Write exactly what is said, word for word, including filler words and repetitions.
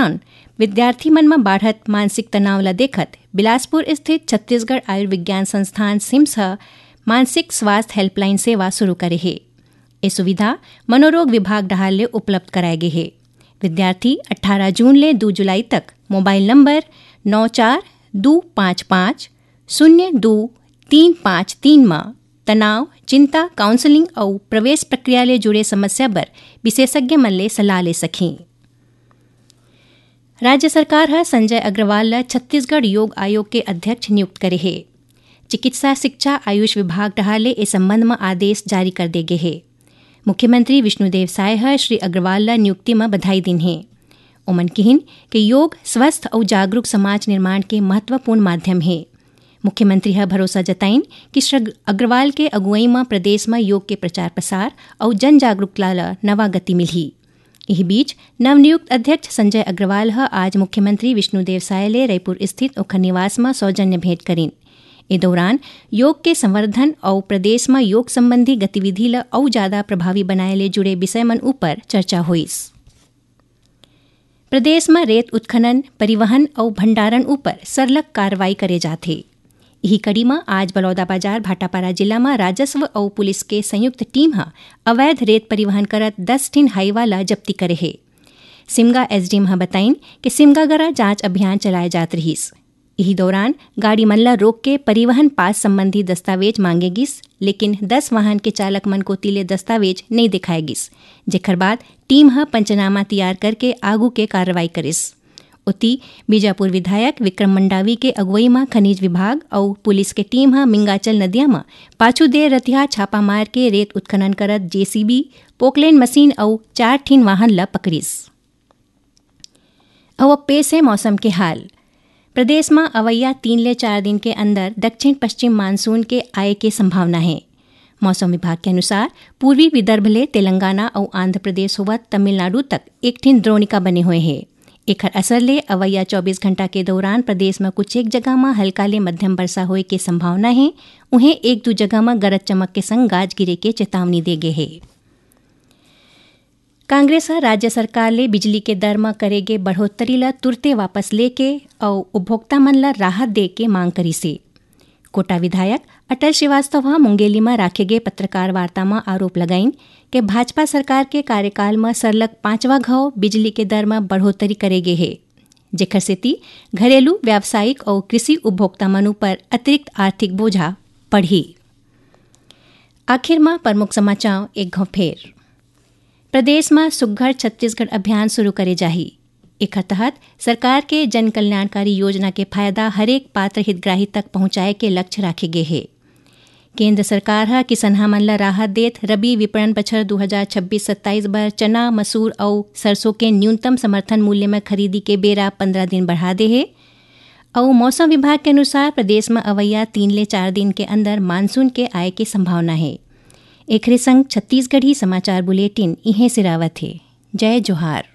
दौरान विद्यार्थी मन में बाढ़त मानसिक तनाव ला देखत बिलासपुर स्थित छत्तीसगढ़ आयुर्विज्ञान संस्थान सिम्स मानसिक स्वास्थ्य हेल्पलाइन सेवा शुरू करे है। ये सुविधा मनोरोग विभाग डहार ले उपलब्ध कराए गे है। विद्यार्थी अठारह जून ले दो जुलाई तक मोबाइल नंबर नौ चार दो पाँच पाँच शून्य दो तीन पाँच तीन में तनाव, चिंता, काउंसलिंग और प्रवेश प्रक्रिया ले जुड़े समस्या पर विशेषज्ञ मन ले सलाह ले सकें। राज्य सरकार है संजय अग्रवाल ला छत्तीसगढ़ योग आयोग के अध्यक्ष नियुक्त करे है। चिकित्सा शिक्षा आयुष विभाग डहाले इस संबंध में आदेश जारी कर दे गे है। मुख्यमंत्री विष्णुदेव साय है श्री अग्रवाल ला नियुक्ति में बधाई दिन है। उमन किहिन कि योग स्वस्थ और जागरूक समाज निर्माण के महत्वपूर्ण माध्यम है। मुख्यमंत्री है भरोसा जताइन कि श्री अग्रवाल के अगुवाई में प्रदेश में योग के प्रचार प्रसार और जन जागरूकता ला नवा गति मिली। इस बीच नवनियुक्त अध्यक्ष संजय अग्रवाल है आज मुख्यमंत्री विष्णुदेव साय ले रायपुर स्थित ओखर निवास में सौजन्य भेंट करीन। इस दौरान योग के संवर्धन और प्रदेश में योग संबंधी गतिविधि ला और ज्यादा प्रभावी बनाए ले जुड़े विषय मन ऊपर चर्चा हुई। प्रदेश में रेत उत्खनन, परिवहन और भंडारण ऊपर सरलग कार्रवाई करे जाते। यही कड़ी में आज बलौदाबाजार भाटापारा जिला में राजस्व और पुलिस के संयुक्त टीम हा अवैध रेत परिवहन करत दस ठिन हाईवा ला जब्ती करे है। सिमगा एसडीएम हा बताइन कि सिमगागरा जांच अभियान चलाए जात रहीस। यही दौरान गाड़ी मन ला रोक के परिवहन पास संबंधी दस्तावेज मांगे गिस, लेकिन दस वाहन के चालक मन को तिले दस्तावेज नहीं दिखाए गिस, जेकर बाद टीम हा पंचनामा तैयार करके आगू के कार्रवाई करिस। उती बीजापुर विधायक विक्रम मंडावी के अगुवाई में खनिज विभाग और पुलिस के टीम हा मिंगाचल नदिया में पाछू देर रतिया छापा मार के रेत उत्खनन करत जेसीबी, पोकलेन मशीन और चार ठीन वाहन ला पकड़िस। अब पेश है मौसम के हाल। प्रदेश में अवैया तीन ले चार दिन के अंदर दक्षिण पश्चिम मानसून के आय के संभावना है। मौसम विभाग के अनुसार पूर्वी विदर्भ ले तेलंगाना और आंध्र प्रदेश होवत तमिलनाडु तक एक ठीन द्रोणिका बने हुए हैं। एकर असर ले अवैया चौबीस घंटा के दौरान प्रदेश में कुछ एक जगह में हल्का ले मध्यम वर्षा होए के संभावना है। उन्हें एक दो जगह में गरज चमक के संग गाज गिरे के चेतावनी दे गए है। कांग्रेस राज्य सरकार ले बिजली के दर में करेगे बढ़ोतरी ला तुरते वापस लेके और उपभोक्ता मन ला राहत दे के मांग करी से। कोटा विधायक अटल श्रीवास्तव मुंगेली में राखे गए पत्रकार वार्ता में आरोप लगाइन कि भाजपा सरकार के कार्यकाल में सरलग पांचवा घाव बिजली के दर में बढ़ोतरी करेगे है, जेकर सेती घरेलू, व्यावसायिक और कृषि उपभोक्ता मनु पर अतिरिक्त आर्थिक बोझा बढ़ी। आखिर में प्रमुख समाचार एक घाव फेर। प्रदेश में सुघ्घर छत्तीसगढ़ अभियान शुरू करे जाही। एक तहत सरकार के जन कल्याणकारी योजना के फायदा हरेक पात्र हितग्राही तक पहुंचाए के लक्ष्य राखे गए है। केंद्र सरकार है किसनहा मन ला राहत देत रबी विपणन बछर दो हज़ार छब्बीस सत्ताईस बर चना, मसूर और सरसों के न्यूनतम समर्थन मूल्य में खरीदी के बेरा पंद्रह दिन बढ़ा दे है। और मौसम विभाग के अनुसार प्रदेश में अवैया तीन ले चार दिन के अंदर मानसून के आय की संभावना है। एकरे संग छत्तीसगढ़ी समाचार बुलेटिन इहें सिरावत है। जय जोहार।